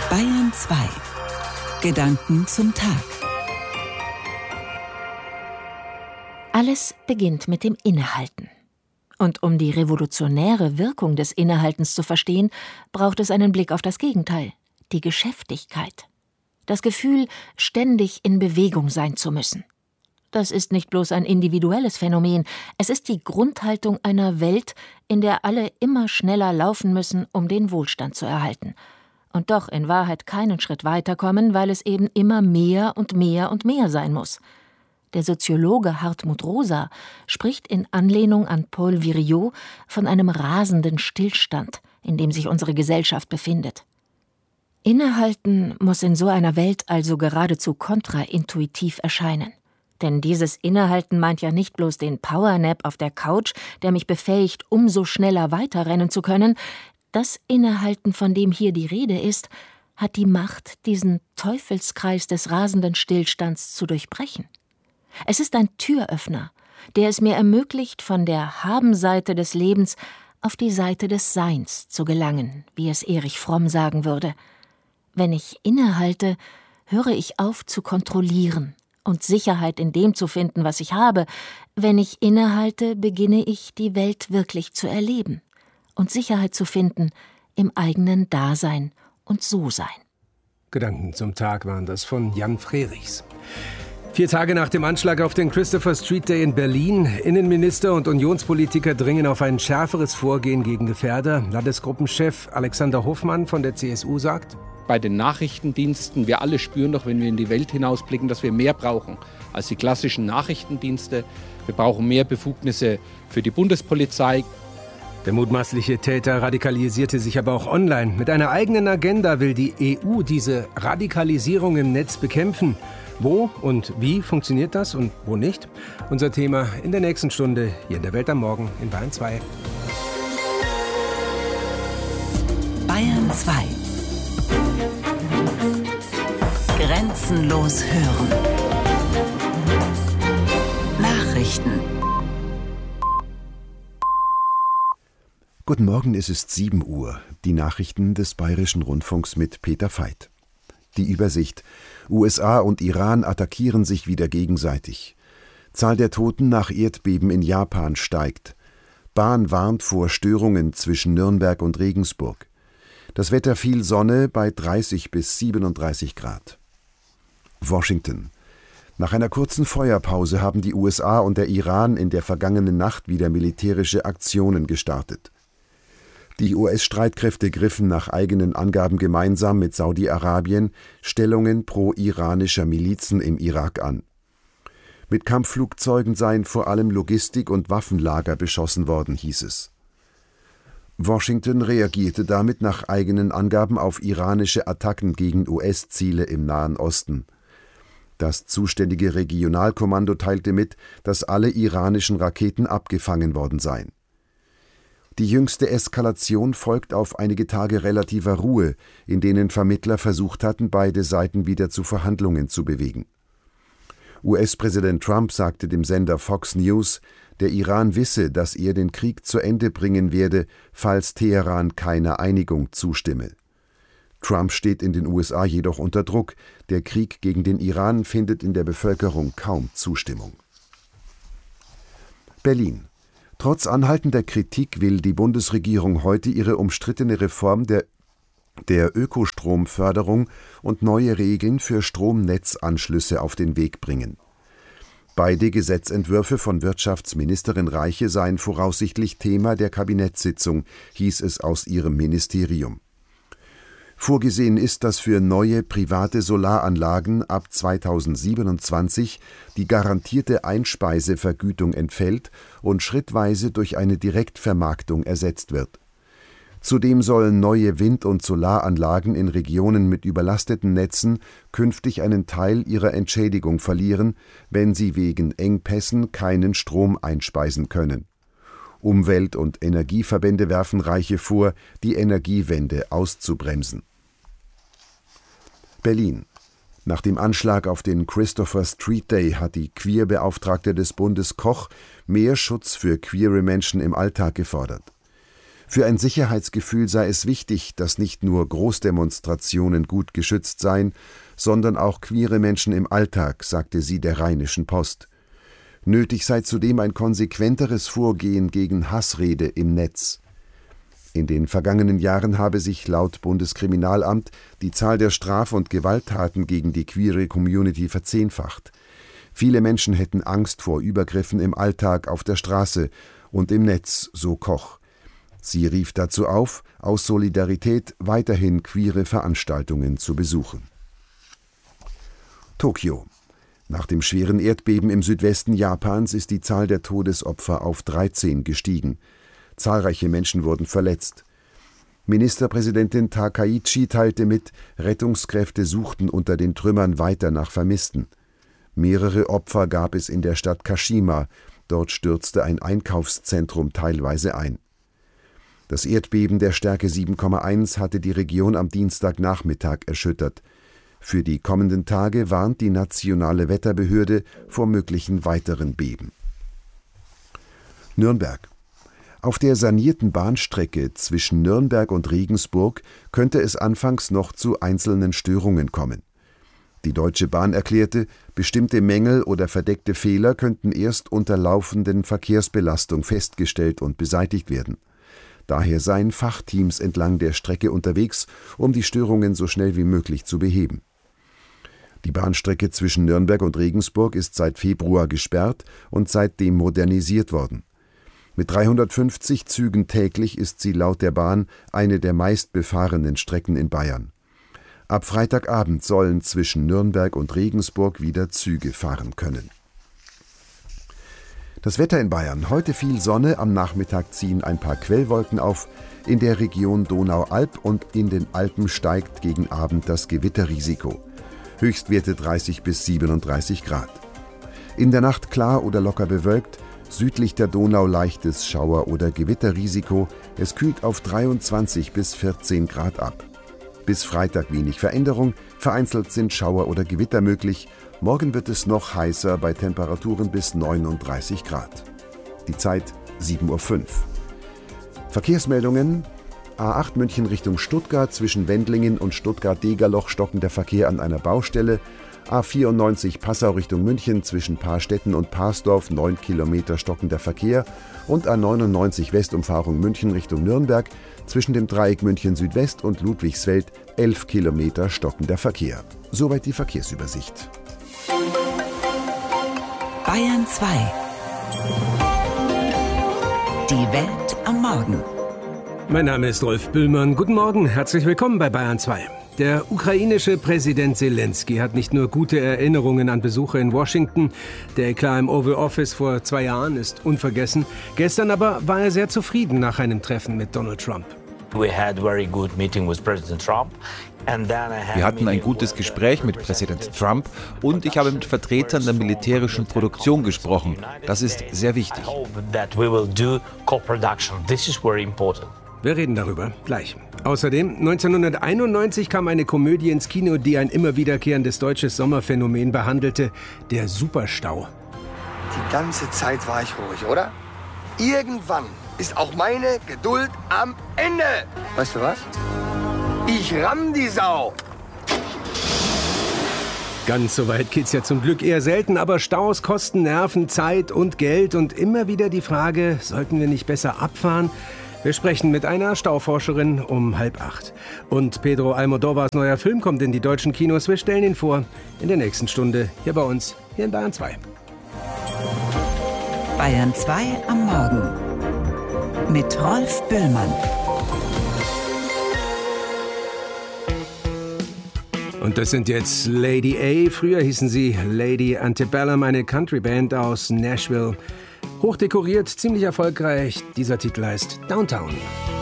Bayern 2. Gedanken zum Tag. Alles beginnt mit dem Innehalten. Und um die revolutionäre Wirkung des Innehaltens zu verstehen, braucht es einen Blick auf das Gegenteil, die Geschäftigkeit. Das Gefühl, ständig in Bewegung sein zu müssen. Das ist nicht bloß ein individuelles Phänomen, es ist die Grundhaltung einer Welt, in der alle immer schneller laufen müssen, um den Wohlstand zu erhalten. Und doch in Wahrheit keinen Schritt weiterkommen, weil es eben immer mehr und mehr und mehr sein muss. Der Soziologe Hartmut Rosa spricht in Anlehnung an Paul Virilio von einem rasenden Stillstand, in dem sich unsere Gesellschaft befindet. Innehalten muss in so einer Welt also geradezu kontraintuitiv erscheinen. Denn dieses Innehalten meint ja nicht bloß den Powernap auf der Couch, der mich befähigt, umso schneller weiterrennen zu können. Das Innehalten, von dem hier die Rede ist, hat die Macht, diesen Teufelskreis des rasenden Stillstands zu durchbrechen. Es ist ein Türöffner, der es mir ermöglicht, von der Haben-Seite des Lebens auf die Seite des Seins zu gelangen, wie es Erich Fromm sagen würde. Wenn ich innehalte, höre ich auf zu kontrollieren und Sicherheit in dem zu finden, was ich habe. Wenn ich innehalte, beginne ich, die Welt wirklich zu erleben und Sicherheit zu finden im eigenen Dasein und So-Sein. Gedanken zum Tag waren das von Jan Frerichs. 4 Tage nach dem Anschlag auf den Christopher Street Day in Berlin. Innenminister und Unionspolitiker dringen auf ein schärferes Vorgehen gegen Gefährder. Landesgruppenchef Alexander Hofmann von der CSU sagt: Bei den Nachrichtendiensten, wir alle spüren doch, wenn wir in die Welt hinausblicken, dass wir mehr brauchen als die klassischen Nachrichtendienste. Wir brauchen mehr Befugnisse für die Bundespolizei. Der mutmaßliche Täter radikalisierte sich aber auch online. Mit einer eigenen Agenda will die EU diese Radikalisierung im Netz bekämpfen. Wo und wie funktioniert das und wo nicht? Unser Thema in der nächsten Stunde hier in der Welt am Morgen in Bayern 2. Bayern 2. Grenzenlos hören. Nachrichten. Guten Morgen, es ist 7 Uhr. Die Nachrichten des Bayerischen Rundfunks mit Peter Veit. Die Übersicht: USA und Iran attackieren sich wieder gegenseitig. Zahl der Toten nach Erdbeben in Japan steigt. Bahn warnt vor Störungen zwischen Nürnberg und Regensburg. Das Wetter: viel Sonne bei 30 bis 37 Grad. Washington: Nach einer kurzen Feuerpause haben die USA und der Iran in der vergangenen Nacht wieder militärische Aktionen gestartet. Die US-Streitkräfte griffen nach eigenen Angaben gemeinsam mit Saudi-Arabien Stellungen pro-iranischer Milizen im Irak an. Mit Kampfflugzeugen seien vor allem Logistik- und Waffenlager beschossen worden, hieß es. Washington reagierte damit nach eigenen Angaben auf iranische Attacken gegen US-Ziele im Nahen Osten. Das zuständige Regionalkommando teilte mit, dass alle iranischen Raketen abgefangen worden seien. Die jüngste Eskalation folgt auf einige Tage relativer Ruhe, in denen Vermittler versucht hatten, beide Seiten wieder zu Verhandlungen zu bewegen. US-Präsident Trump sagte dem Sender Fox News, der Iran wisse, dass er den Krieg zu Ende bringen werde, falls Teheran keiner Einigung zustimme. Trump steht in den USA jedoch unter Druck. Der Krieg gegen den Iran findet in der Bevölkerung kaum Zustimmung. Berlin: Trotz anhaltender Kritik will die Bundesregierung heute ihre umstrittene Reform der Ökostromförderung und neue Regeln für Stromnetzanschlüsse auf den Weg bringen. Beide Gesetzentwürfe von Wirtschaftsministerin Reiche seien voraussichtlich Thema der Kabinettssitzung, hieß es aus ihrem Ministerium. Vorgesehen ist, dass für neue private Solaranlagen ab 2027 die garantierte Einspeisevergütung entfällt und schrittweise durch eine Direktvermarktung ersetzt wird. Zudem sollen neue Wind- und Solaranlagen in Regionen mit überlasteten Netzen künftig einen Teil ihrer Entschädigung verlieren, wenn sie wegen Engpässen keinen Strom einspeisen können. Umwelt- und Energieverbände werfen Reiche vor, die Energiewende auszubremsen. Berlin: Nach dem Anschlag auf den Christopher Street Day hat die Queerbeauftragte des Bundes Koch mehr Schutz für queere Menschen im Alltag gefordert. Für ein Sicherheitsgefühl sei es wichtig, dass nicht nur Großdemonstrationen gut geschützt seien, sondern auch queere Menschen im Alltag, sagte sie der Rheinischen Post. Nötig sei zudem ein konsequenteres Vorgehen gegen Hassrede im Netz. In den vergangenen Jahren habe sich laut Bundeskriminalamt die Zahl der Straf- und Gewalttaten gegen die queere Community verzehnfacht. Viele Menschen hätten Angst vor Übergriffen im Alltag, auf der Straße und im Netz, so Koch. Sie rief dazu auf, aus Solidarität weiterhin queere Veranstaltungen zu besuchen. Tokio. Nach dem schweren Erdbeben im Südwesten Japans ist die Zahl der Todesopfer auf 13 gestiegen. Zahlreiche Menschen wurden verletzt. Ministerpräsidentin Takaichi teilte mit, Rettungskräfte suchten unter den Trümmern weiter nach Vermissten. Mehrere Opfer gab es in der Stadt Kashima. Dort stürzte ein Einkaufszentrum teilweise ein. Das Erdbeben der Stärke 7,1 hatte die Region am Dienstagnachmittag erschüttert. Für die kommenden Tage warnt die nationale Wetterbehörde vor möglichen weiteren Beben. Nürnberg. Auf der sanierten Bahnstrecke zwischen Nürnberg und Regensburg könnte es anfangs noch zu einzelnen Störungen kommen. Die Deutsche Bahn erklärte, bestimmte Mängel oder verdeckte Fehler könnten erst unter laufenden Verkehrsbelastung festgestellt und beseitigt werden. Daher seien Fachteams entlang der Strecke unterwegs, um die Störungen so schnell wie möglich zu beheben. Die Bahnstrecke zwischen Nürnberg und Regensburg ist seit Februar gesperrt und seitdem modernisiert worden. Mit 350 Zügen täglich ist sie laut der Bahn eine der meistbefahrenen Strecken in Bayern. Ab Freitagabend sollen zwischen Nürnberg und Regensburg wieder Züge fahren können. Das Wetter in Bayern. Heute viel Sonne, am Nachmittag ziehen ein paar Quellwolken auf. In der Region Donau-Alb und in den Alpen steigt gegen Abend das Gewitterrisiko. Höchstwerte 30 bis 37 Grad. In der Nacht klar oder locker bewölkt, südlich der Donau leichtes Schauer- oder Gewitterrisiko. Es kühlt auf 23 bis 14 Grad ab. Bis Freitag wenig Veränderung, vereinzelt sind Schauer oder Gewitter möglich. Morgen wird es noch heißer bei Temperaturen bis 39 Grad. Die Zeit 7:05 Uhr. Verkehrsmeldungen. A8 München Richtung Stuttgart, zwischen Wendlingen und Stuttgart-Degerloch stockender Verkehr an einer Baustelle. A94 Passau Richtung München, zwischen Paarstetten und Parsdorf 9 Kilometer stockender Verkehr. Und A99 Westumfahrung München Richtung Nürnberg, zwischen dem Dreieck München Südwest und Ludwigsfeld 11 Kilometer stockender Verkehr. Soweit die Verkehrsübersicht. Bayern 2. Die Welt am Morgen. Mein Name ist Rolf Bühlmann. Guten Morgen, herzlich willkommen bei Bayern 2. Der ukrainische Präsident Zelensky hat nicht nur gute Erinnerungen an Besuche in Washington. Der Eklat im Oval Office vor 2 Jahren ist unvergessen. Gestern aber war er sehr zufrieden nach einem Treffen mit Donald Trump. Wir hatten ein gutes Gespräch mit Präsident Trump und ich habe mit Vertretern der militärischen Produktion gesprochen. Das ist sehr wichtig. Wir reden darüber gleich. Außerdem, 1991 kam eine Komödie ins Kino, die ein immer wiederkehrendes deutsches Sommerphänomen behandelte, der Superstau. Die ganze Zeit war ich ruhig, oder? Irgendwann ist auch meine Geduld am Ende. Weißt du was? Ich ramm die Sau. Ganz so weit geht's ja zum Glück eher selten, aber Staus kosten Nerven, Zeit und Geld und immer wieder die Frage, sollten wir nicht besser abfahren? Wir sprechen mit einer Stauforscherin um 7:30. Und Pedro Almodóvars neuer Film kommt in die deutschen Kinos. Wir stellen ihn vor in der nächsten Stunde hier bei uns, hier in Bayern 2. Bayern 2 am Morgen mit Rolf Bühlmann. Und das sind jetzt Lady A. Früher hießen sie Lady Antebellum, eine Countryband aus Nashville. Hochdekoriert, ziemlich erfolgreich. Dieser Titel heißt Downtown.